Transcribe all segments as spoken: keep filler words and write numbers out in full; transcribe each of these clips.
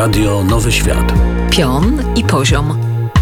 Radio Nowy Świat. Pion i poziom.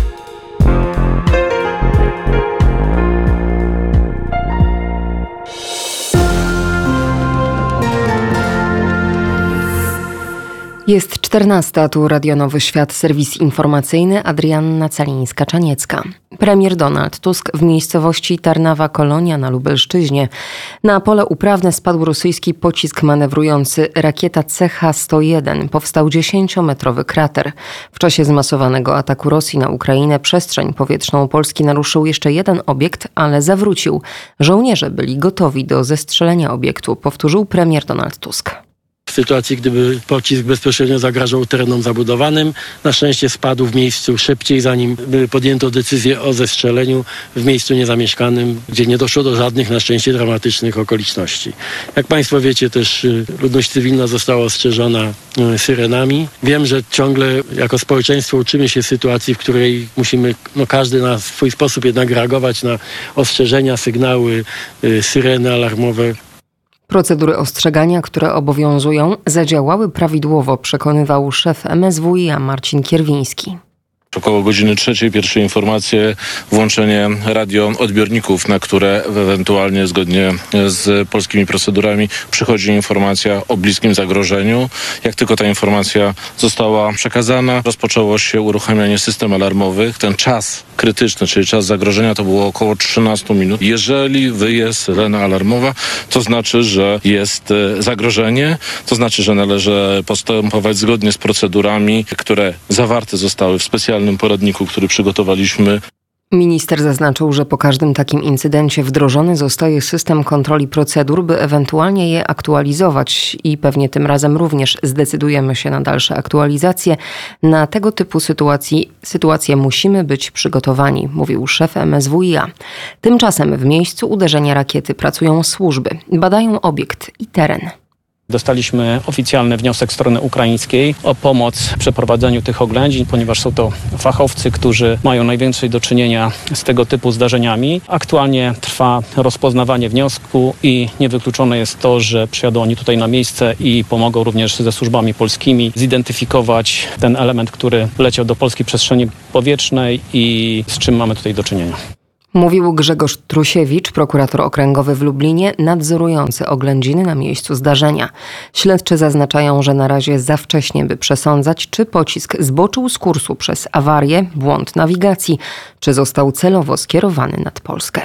Jest czternasta, tu Radio Nowy Świat, serwis informacyjny, Adrianna Calińska-Czaniecka. Premier Donald Tusk w miejscowości Tarnawa Kolonia na Lubelszczyźnie. Na pole uprawne spadł rosyjski pocisk manewrujący rakieta C H sto jeden. Powstał dziesięciometrowy krater. W czasie zmasowanego ataku Rosji na Ukrainę przestrzeń powietrzną Polski naruszył jeszcze jeden obiekt, ale zawrócił. Żołnierze byli gotowi do zestrzelenia obiektu, powtórzył premier Donald Tusk. W sytuacji, gdyby pocisk bezpośrednio zagrażał terenom zabudowanym, na szczęście spadł w miejscu szybciej, zanim podjęto decyzję o zestrzeleniu w miejscu niezamieszkanym, gdzie nie doszło do żadnych, na szczęście, dramatycznych okoliczności. Jak Państwo wiecie, też ludność cywilna została ostrzeżona syrenami. Wiem, że ciągle jako społeczeństwo uczymy się sytuacji, w której musimy, no każdy na swój sposób jednak reagować na ostrzeżenia, sygnały, syreny alarmowe. Procedury ostrzegania, które obowiązują, zadziałały prawidłowo, przekonywał szef M S W i a Marcin Kierwiński. Około godziny trzeciej pierwsze informacje, włączenie radioodbiorników, na które ewentualnie zgodnie z polskimi procedurami przychodzi informacja o bliskim zagrożeniu. Jak tylko ta informacja została przekazana, rozpoczęło się uruchamianie systemów alarmowych. Ten czas krytyczny, czyli czas zagrożenia, to było około trzynaście minut. Jeżeli wyje syrena alarmowa, to znaczy, że jest zagrożenie, to znaczy, że należy postępować zgodnie z procedurami, które zawarte zostały w specjalnym poradniku, który przygotowaliśmy. Minister zaznaczył, że po każdym takim incydencie wdrożony zostaje system kontroli procedur, by ewentualnie je aktualizować i pewnie tym razem również zdecydujemy się na dalsze aktualizacje. Na tego typu sytuacji, sytuacje musimy być przygotowani, mówił szef M S W i a. Tymczasem w miejscu uderzenia rakiety pracują służby, badają obiekt i teren. Dostaliśmy oficjalny wniosek strony ukraińskiej o pomoc w przeprowadzeniu tych oględzin, ponieważ są to fachowcy, którzy mają najwięcej do czynienia z tego typu zdarzeniami. Aktualnie trwa rozpoznawanie wniosku i niewykluczone jest to, że przyjadą oni tutaj na miejsce i pomogą również ze służbami polskimi zidentyfikować ten element, który leciał do polskiej przestrzeni powietrznej i z czym mamy tutaj do czynienia. Mówił Grzegorz Trusiewicz, prokurator okręgowy w Lublinie, nadzorujący oględziny na miejscu zdarzenia. Śledczy zaznaczają, że na razie za wcześnie, by przesądzać, czy pocisk zboczył z kursu przez awarię, błąd nawigacji, czy został celowo skierowany nad Polskę.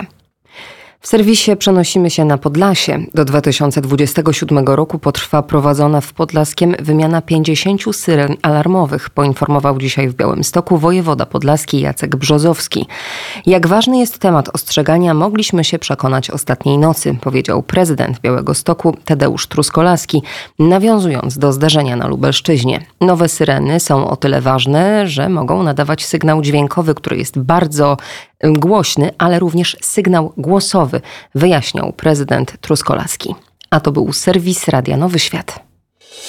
W serwisie przenosimy się na Podlasie. Do dwa tysiące dwudziestego siódmego roku potrwa prowadzona w Podlaskiem wymiana pięćdziesięciu syren alarmowych, poinformował dzisiaj w Białymstoku wojewoda podlaski Jacek Brzozowski. Jak ważny jest temat ostrzegania, mogliśmy się przekonać ostatniej nocy, powiedział prezydent Białegostoku Tadeusz Truskolaski, nawiązując do zdarzenia na Lubelszczyźnie. Nowe syreny są o tyle ważne, że mogą nadawać sygnał dźwiękowy, który jest bardzo głośny, ale również sygnał głosowy, wyjaśniał prezydent Truskolaski. A to był serwis Radia Nowy Świat.